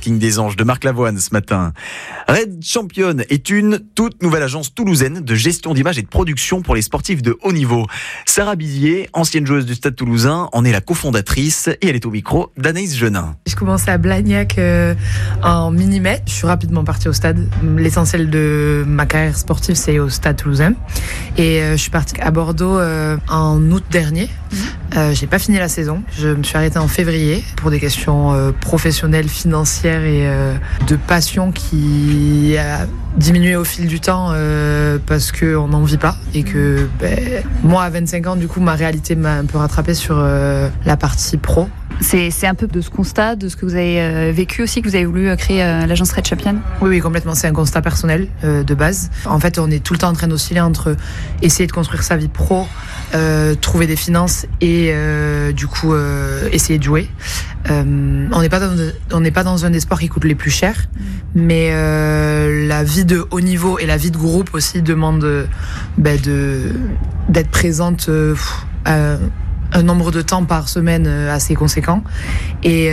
parking des Anges de Marc Lavoine ce matin. Red Champion est une toute nouvelle agence toulousaine de gestion d'image et de production pour les sportifs de haut niveau. Sarah Bizier, ancienne joueuse du Stade Toulousain, en est la cofondatrice et elle est au micro d'Anaïs Genin. Je commençais à Blagnac en mini-mai. Je suis rapidement partie au stade. L'essentiel de ma carrière sportive, c'est au Stade Toulousain. Et je suis partie à Bordeaux en août dernier. J'ai pas fini la saison. Je me suis arrêtée en février pour des questions professionnelles, financières et de passion qui a diminué au fil du temps parce qu'on n'en vit pas et que moi à 25 ans du coup ma réalité m'a un peu rattrapée sur la partie pro. C'est un peu de ce constat, de ce que vous avez vécu aussi, que vous avez voulu créer l'agence Red Champion ? Oui, complètement. C'est un constat personnel de base. En fait, on est tout le temps en train d'osciller entre essayer de construire sa vie pro, trouver des finances et du coup essayer de jouer. On n'est pas dans un des sports qui coûte les plus chers, mais la vie de haut niveau et la vie de groupe aussi demandent d'être présente un nombre de temps par semaine assez conséquent. Et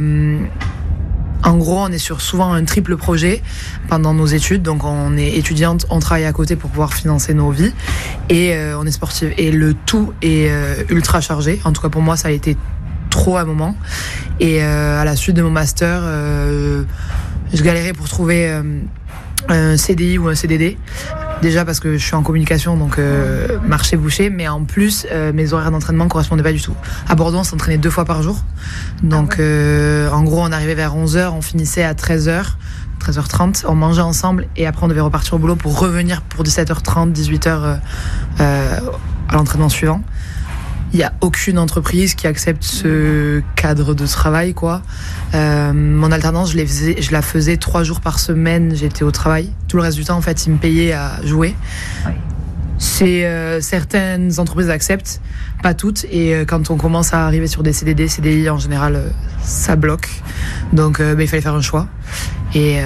en gros, on est sur souvent un triple projet pendant nos études. Donc on est étudiante, on travaille à côté pour pouvoir financer nos vies. Et on est sportive. Et le tout est ultra chargé. En tout cas, pour moi, ça a été trop à un moment. Et à la suite de mon master, je galérais pour trouver un CDI ou un CDD. Déjà parce que je suis en communication, donc marché bouché, mais en plus mes horaires d'entraînement ne correspondaient pas du tout. À Bordeaux, on s'entraînait 2 fois par jour. Donc en gros, on arrivait vers 11h, on finissait à 13h, 13h30, on mangeait ensemble et après on devait repartir au boulot pour revenir pour 17h30, 18h à l'entraînement suivant. Il n'y a aucune entreprise qui accepte ce cadre de travail, quoi. Mon alternance, je la faisais 3 jours par semaine, j'étais au travail. Tout le reste du temps, en fait, ils me payaient à jouer. Oui. Certaines entreprises acceptent, pas toutes. Et quand on commence à arriver sur des CDD, CDI, en général, ça bloque. Donc, il fallait faire un choix. Et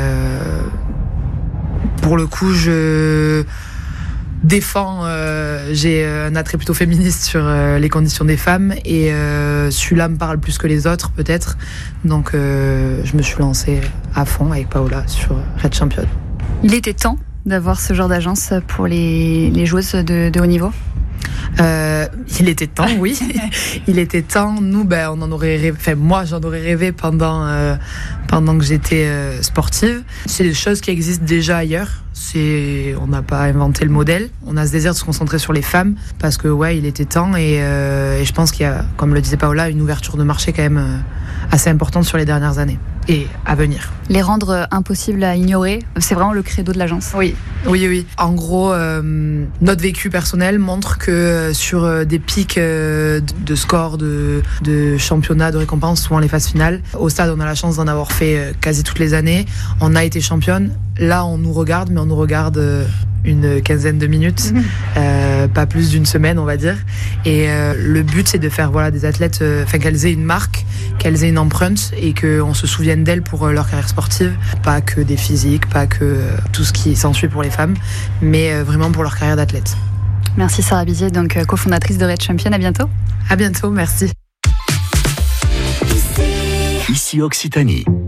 pour le coup, je défends, j'ai un attrait plutôt féministe sur les conditions des femmes et celui-là me parle plus que les autres peut-être, donc je me suis lancée à fond avec Paola sur Red Champion. Il était temps d'avoir ce genre d'agence pour les joueuses de haut niveau ? Il était temps, oui. Il était temps. Nous, on en aurait rêvé. Enfin, moi, j'en aurais rêvé pendant que j'étais sportive. C'est des choses qui existent déjà ailleurs. On n'a pas inventé le modèle. On a ce désir de se concentrer sur les femmes parce que il était temps et je pense qu'il y a, comme le disait Paola, une ouverture de marché quand même assez importante sur les dernières années et à venir. Les rendre impossibles à ignorer, c'est vraiment le credo de l'agence. Oui. En gros, notre vécu personnel montre que sur des pics de score, de championnat, de récompenses, souvent les phases finales, au stade, on a la chance d'en avoir fait quasi toutes les années. On a été championne. Là, on nous regarde, mais on nous regarde une quinzaine de minutes, pas plus d'une semaine, on va dire. Et le but, c'est de faire des athlètes, qu'elles aient une marque, qu'elles aient une empreinte et qu'on se souvienne d'elles pour leur carrière sportive. Pas que des physiques, pas que tout ce qui s'ensuit pour les femmes, mais vraiment pour leur carrière d'athlète. Merci Sarah Bizier, donc cofondatrice de Red Champion. À bientôt. À bientôt, merci. Ici Occitanie.